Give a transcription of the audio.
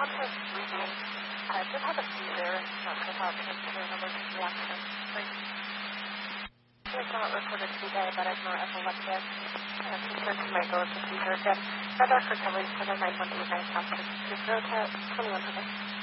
her breathing. I did have a seizure, not sure how it came to an emergency reaction. She was not reported today, but I'm not epileptic. I'm concerned she might go with the seizure again. My doctor recovery for the 918 night after 2100.